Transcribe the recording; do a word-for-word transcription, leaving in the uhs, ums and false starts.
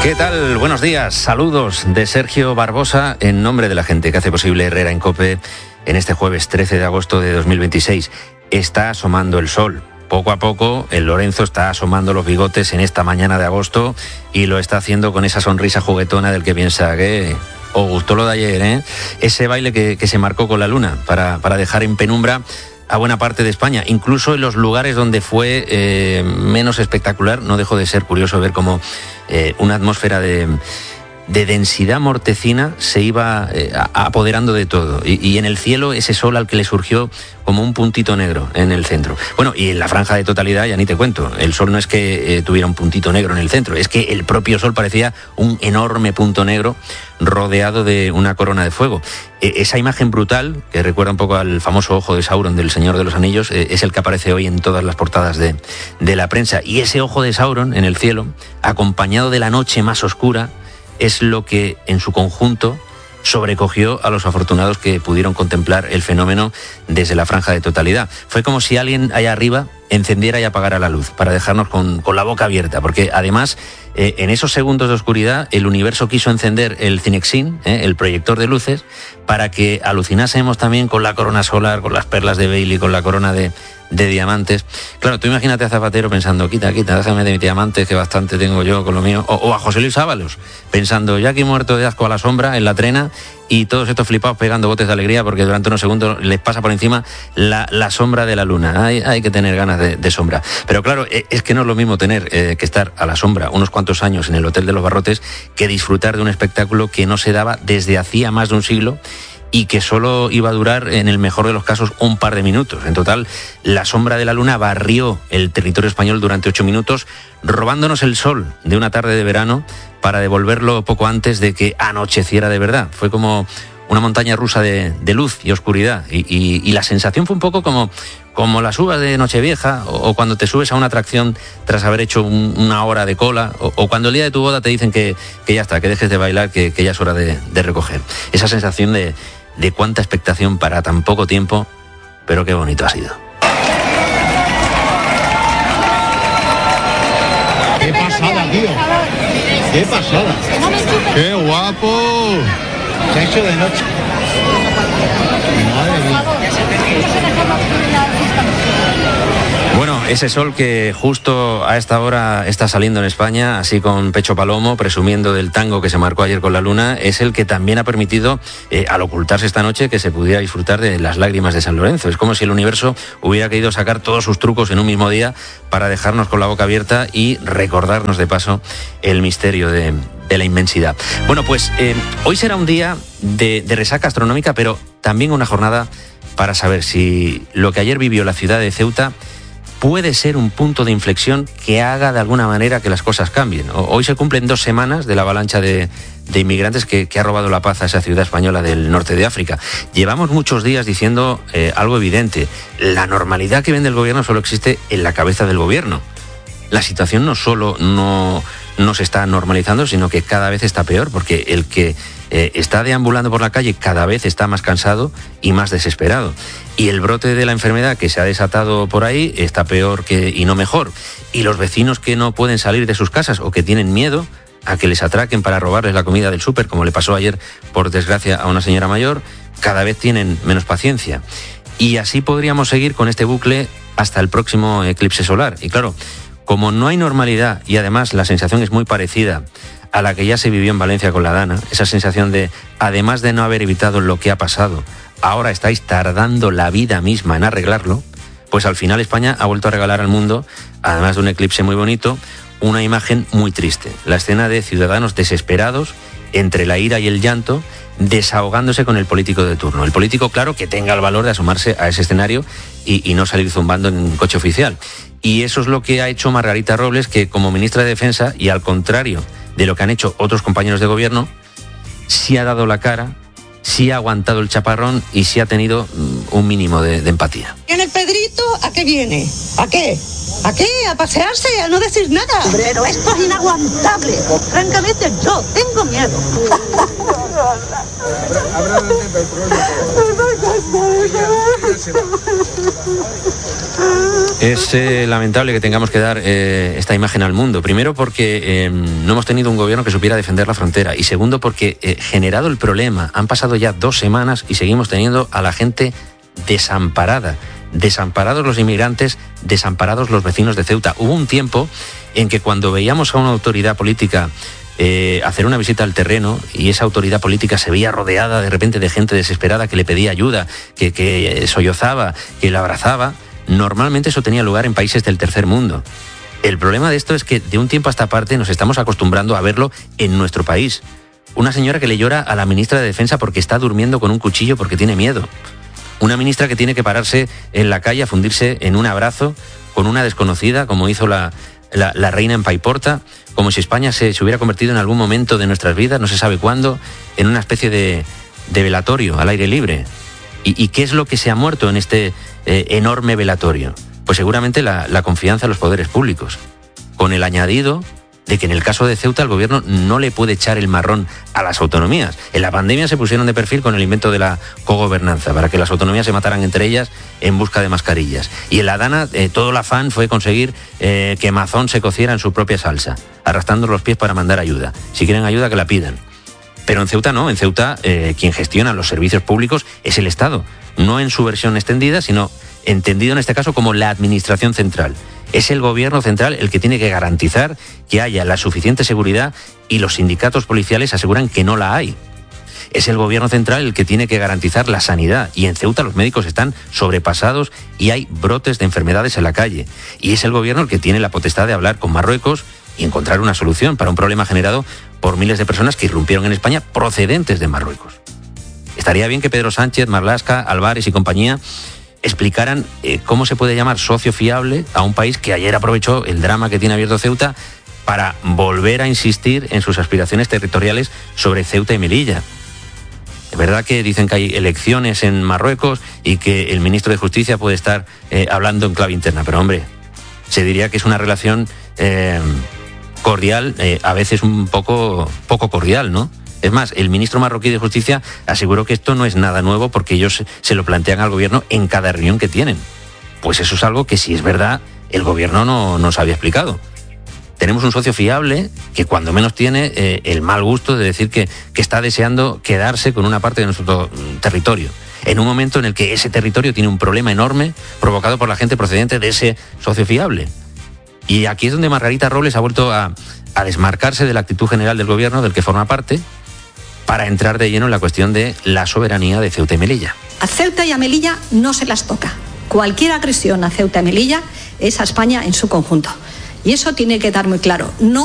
¿Qué tal? Buenos días, saludos de Sergio Barbosa en nombre de la gente que hace posible Herrera en COPE en este jueves trece de agosto de dos mil veintiséis. Está asomando el sol. Poco a poco el Lorenzo está asomando los bigotes en esta mañana de agosto y lo está haciendo con esa sonrisa juguetona del que piensa que os gustó lo de ayer, ¿eh? Ese baile que, que se marcó con la luna para, para dejar en penumbra a buena parte de España, incluso en los lugares donde fue eh, menos espectacular. No dejó de ser curioso ver cómo eh, una atmósfera de, de densidad mortecina se iba eh, apoderando de todo, y, y en el cielo ese sol al que le surgió como un puntito negro en el centro. Bueno, y en la franja de totalidad ya ni te cuento, el sol no es que eh, tuviera un puntito negro en el centro, es que el propio sol parecía un enorme punto negro rodeado de una corona de fuego. Eh, esa imagen brutal, que recuerda un poco al famoso ojo de Sauron del Señor de los Anillos, eh, es el que aparece hoy en todas las portadas de, de la prensa. Y ese ojo de Sauron en el cielo, acompañado de la noche más oscura, es lo que en su conjunto sobrecogió a los afortunados que pudieron contemplar el fenómeno desde la franja de totalidad. Fue como si alguien allá arriba encendiera y apagara la luz para dejarnos con, con la boca abierta, porque además eh, en esos segundos de oscuridad el universo quiso encender el Cinexin, eh, el proyector de luces, para que alucinásemos también con la corona solar, con las perlas de Bailey, con la corona de, de diamantes. Claro, tú imagínate a Zapatero pensando, quita, quita, déjame de mis diamantes, que bastante tengo yo con lo mío, o, o a José Luis Ábalos pensando, ya aquí muerto de asco a la sombra en la trena, y todos estos flipados pegando botes de alegría porque durante unos segundos les pasa por encima la, la sombra de la luna. Hay, hay que tener ganas de, de sombra. Pero claro, es que no es lo mismo tener eh, que estar a la sombra unos cuantos años en el Hotel de los Barrotes que disfrutar de un espectáculo que no se daba desde hacía más de un siglo y que solo iba a durar, en el mejor de los casos, un par de minutos. En total, la sombra de la luna barrió el territorio español durante ocho minutos, robándonos el sol de una tarde de verano para devolverlo poco antes de que anocheciera de verdad. Fue como una montaña rusa de, de luz y oscuridad. Y, y, y la sensación fue un poco como, como las uvas de Nochevieja, o, o cuando te subes a una atracción tras haber hecho un, una hora de cola, o, o cuando el día de tu boda te dicen que, que ya está, que dejes de bailar, que, que ya es hora de, de recoger. Esa sensación de... de cuánta expectación para tan poco tiempo, pero qué bonito ha sido. ¡Qué pasada, tío! ¡Qué pasada! ¡Qué guapo! Se ha hecho de noche. Madre mía. Bueno, ese sol que justo a esta hora está saliendo en España, así con pecho palomo, presumiendo del tango que se marcó ayer con la luna, es el que también ha permitido, eh, al ocultarse esta noche, que se pudiera disfrutar de las lágrimas de San Lorenzo. Es como si el universo hubiera querido sacar todos sus trucos en un mismo día para dejarnos con la boca abierta y recordarnos de paso el misterio de, de la inmensidad. Bueno, pues eh, hoy será un día de, de resaca astronómica, pero también una jornada para saber si lo que ayer vivió la ciudad de Ceuta puede ser un punto de inflexión que haga de alguna manera que las cosas cambien. Hoy se cumplen dos semanas de la avalancha de, de inmigrantes que, que ha robado la paz a esa ciudad española del norte de África. Llevamos muchos días diciendo eh, algo evidente. La normalidad que vende el gobierno solo existe en la cabeza del gobierno. La situación no solo no, no se está normalizando, sino que cada vez está peor, porque el que eh, está deambulando por la calle cada vez está más cansado y más desesperado. Y el brote de la enfermedad que se ha desatado por ahí está peor que, y no mejor. Y los vecinos que no pueden salir de sus casas o que tienen miedo a que les atraquen para robarles la comida del súper, como le pasó ayer, por desgracia, a una señora mayor, cada vez tienen menos paciencia. Y así podríamos seguir con este bucle hasta el próximo eclipse solar. Y claro, como no hay normalidad y además la sensación es muy parecida a la que ya se vivió en Valencia con la Dana, esa sensación de, además de no haber evitado lo que ha pasado, ahora estáis tardando la vida misma en arreglarlo, pues al final España ha vuelto a regalar al mundo, además de un eclipse muy bonito, una imagen muy triste. La escena de ciudadanos desesperados, entre la ira y el llanto, desahogándose con el político de turno. El político, claro, que tenga el valor de asomarse a ese escenario y, y no salir zumbando en un coche oficial. Y eso es lo que ha hecho Margarita Robles, que como ministra de Defensa, y al contrario de lo que han hecho otros compañeros de gobierno, sí ha dado la cara, sí ha aguantado el chaparrón y sí ha tenido un mínimo de, de empatía. ¿Y en el Pedrito a qué viene? ¿A qué? ¿A qué? ¿A pasearse? ¿A no decir nada? Pero esto es inaguantable. Francamente, yo tengo miedo. Es eh, lamentable que tengamos que dar eh, esta imagen al mundo. Primero porque eh, no hemos tenido un gobierno que supiera defender la frontera. Y segundo porque, eh, generado el problema, han pasado ya dos semanas y seguimos teniendo a la gente desamparada. Desamparados los inmigrantes, desamparados los vecinos de Ceuta. Hubo un tiempo en que cuando veíamos a una autoridad política eh, hacer una visita al terreno y esa autoridad política se veía rodeada de repente de gente desesperada que le pedía ayuda, que, que sollozaba, que la abrazaba, normalmente eso tenía lugar en países del tercer mundo. El problema de esto es que de un tiempo a esta parte nos estamos acostumbrando a verlo en nuestro país. Una señora que le llora a la ministra de Defensa porque está durmiendo con un cuchillo porque tiene miedo. Una ministra que tiene que pararse en la calle a fundirse en un abrazo con una desconocida, como hizo la, la, la reina en Paiporta, como si España se, se hubiera convertido en algún momento de nuestras vidas, no se sabe cuándo, en una especie de, de velatorio al aire libre. ¿Y, ¿Y qué es lo que se ha muerto en este eh, enorme velatorio? Pues seguramente la, la confianza en los poderes públicos, con el añadido de que en el caso de Ceuta el gobierno no le puede echar el marrón a las autonomías. En la pandemia se pusieron de perfil con el invento de la cogobernanza, para que las autonomías se mataran entre ellas en busca de mascarillas. Y en la Dana eh, todo el afán fue conseguir eh, que Mazón se cociera en su propia salsa, arrastrando los pies para mandar ayuda. Si quieren ayuda, que la pidan. Pero en Ceuta no, en Ceuta eh, quien gestiona los servicios públicos es el Estado, no en su versión extendida, sino entendido en este caso como la administración central. Es el gobierno central el que tiene que garantizar que haya la suficiente seguridad y los sindicatos policiales aseguran que no la hay. Es el gobierno central el que tiene que garantizar la sanidad y en Ceuta los médicos están sobrepasados y hay brotes de enfermedades en la calle. Y es el gobierno el que tiene la potestad de hablar con Marruecos y encontrar una solución para un problema generado por miles de personas que irrumpieron en España procedentes de Marruecos. Estaría bien que Pedro Sánchez, Marlaska, Álvarez y compañía explicaran eh, cómo se puede llamar socio fiable a un país que ayer aprovechó el drama que tiene abierto Ceuta para volver a insistir en sus aspiraciones territoriales sobre Ceuta y Melilla. Es verdad que dicen que hay elecciones en Marruecos y que el ministro de Justicia puede estar eh, hablando en clave interna, pero hombre, se diría que es una relación eh, cordial, eh, a veces un poco, poco cordial, ¿no? Es más, el ministro marroquí de Justicia aseguró que esto no es nada nuevo porque ellos se lo plantean al gobierno en cada reunión que tienen. Pues eso es algo que, si es verdad, el gobierno no nos había explicado. Tenemos un socio fiable que cuando menos tiene eh, el mal gusto de decir que, que está deseando quedarse con una parte de nuestro territorio, en un momento en el que ese territorio tiene un problema enorme provocado por la gente procedente de ese socio fiable. Y aquí es donde Margarita Robles ha vuelto a, a desmarcarse de la actitud general del gobierno del que forma parte, para entrar de lleno en la cuestión de la soberanía de Ceuta y Melilla. A Ceuta y a Melilla no se las toca. Cualquier agresión a Ceuta y Melilla es a España en su conjunto. Y eso tiene que quedar muy claro. No